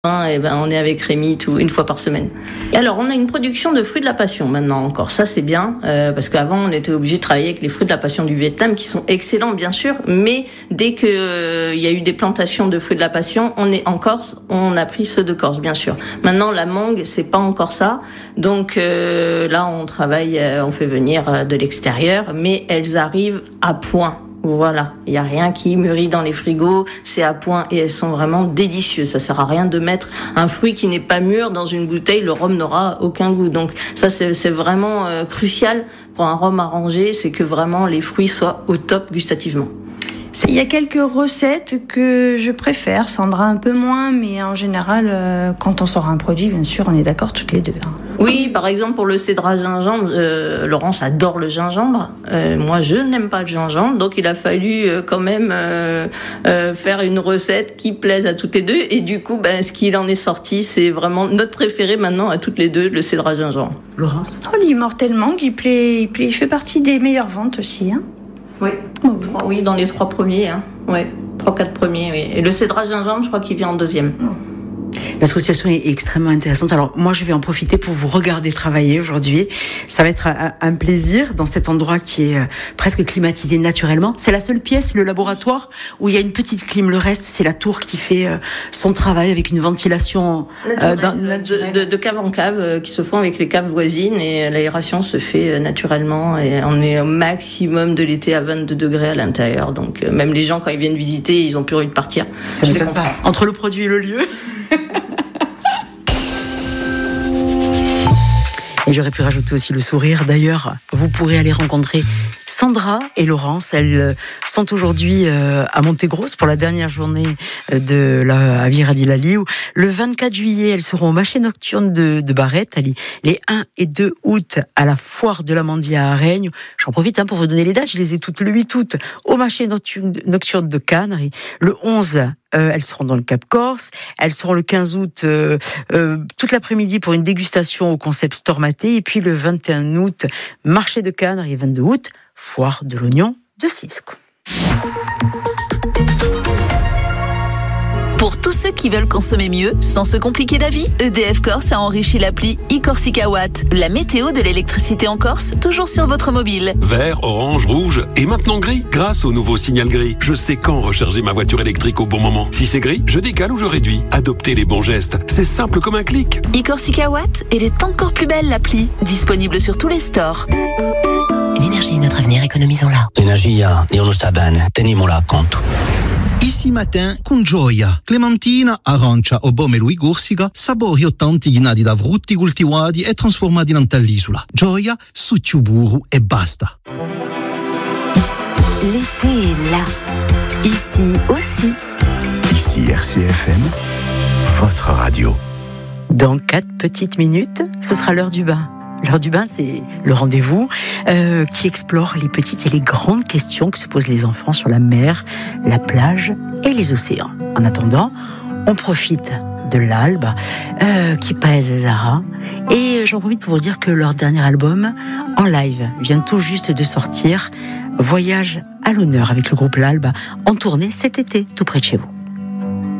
Et on est avec Rémi une fois par semaine. Et alors, on a une production de fruits de la passion maintenant encore. Ça, c'est bien, parce qu'avant, on était obligé de travailler avec les fruits de la passion du Vietnam, qui sont excellents, bien sûr. Mais dès que il y a eu des plantations de fruits de la passion, on est en Corse, on a pris ceux de Corse, bien sûr. Maintenant, la mangue, c'est pas encore ça. Donc là, on travaille, on fait venir de l'extérieur, mais elles arrivent à point. Voilà, il y a rien qui mûrit dans les frigos, c'est à point et elles sont vraiment délicieuses. Ça sert à rien de mettre un fruit qui n'est pas mûr dans une bouteille, le rhum n'aura aucun goût. Donc ça c'est vraiment crucial pour un rhum arrangé, c'est que vraiment les fruits soient au top gustativement. Il y a quelques recettes que je préfère, Sandra un peu moins, mais en général, quand on sort un produit, bien sûr, on est d'accord toutes les deux. Oui, par exemple pour le cédrage gingembre, Laurence adore le gingembre. Moi, je n'aime pas le gingembre, donc il a fallu quand même faire une recette qui plaise à toutes les deux. Et du coup, ce qu'il en est sorti, c'est vraiment notre préféré maintenant à toutes les deux, le cédrage gingembre. Laurence ? L'Immortel Mangue, il fait partie des meilleures ventes aussi. Oui. Oui, dans les 3 premiers. 3-4 premiers, oui. Et le cédrage gingembre, je crois qu'il vient en 2e. L'association est extrêmement intéressante. Alors moi, je vais en profiter pour vous regarder travailler aujourd'hui. Ça va être un plaisir dans cet endroit qui est presque climatisé naturellement. C'est la seule pièce, le laboratoire, où il y a une petite clim. Le reste, c'est la tour qui fait son travail avec une ventilation de cave en cave qui se font avec les caves voisines et l'aération se fait naturellement et on est au maximum de l'été à 22 degrés à l'intérieur. Donc même les gens, quand ils viennent visiter, ils ont plus envie de partir. Ça ne m'étonne pas. Entre le produit et le lieu. Et j'aurais pu rajouter aussi le sourire. D'ailleurs, vous pourrez aller rencontrer Sandra et Laurence. Elles sont aujourd'hui à Montégrosse pour la dernière journée de la Vira di Lali. Le 24 juillet, elles seront au marché nocturne de Barrette, les 1 et 2 août à la foire de l'Amandia à Aregnes. J'en profite pour vous donner les dates. Je les ai toutes le 8 août au marché nocturne de Cannes. Et le 11, elles seront dans le Cap Corse. Elles seront le 15 août toute l'après-midi pour une dégustation au concept Stormaté. Et puis le 21 août, marché de Cannes. Et 22 août, foire de l'oignon de Cisco. Pour tous ceux qui veulent consommer mieux, sans se compliquer la vie, EDF Corse a enrichi l'appli e-Corsica Watt, la météo de l'électricité en Corse, toujours sur votre mobile. Vert, orange, rouge et maintenant gris, grâce au nouveau signal gris. Je sais quand recharger ma voiture électrique au bon moment. Si c'est gris, je décale ou je réduis. Adoptez les bons gestes, c'est simple comme un clic. e-Corsica Watt, elle est encore plus belle l'appli, disponible sur tous les stores. L'énergie est notre avenir, économisons-la. L'energia è uno sta bene, teniamola a conto. Ici matin, con gioia, clementina, arancia o pomelo Corsica, sapori ottanti ghinati da frutti coltivati e trasformati in l'isola. Gioia, succiuburu e basta. L'été est là. Ici aussi. Ici RCFM, votre radio. Dans 4 petites minutes, ce sera l'heure du bain. L'heure du bain, c'est le rendez-vous qui explore les petites et les grandes questions que se posent les enfants sur la mer, la plage et les océans. En attendant, on profite de l'Albe qui pèse Zara. Et j'en profite pour vous dire que leur dernier album, en live, vient tout juste de sortir. Voyage à l'honneur avec le groupe L'Albe en tournée cet été, tout près de chez vous.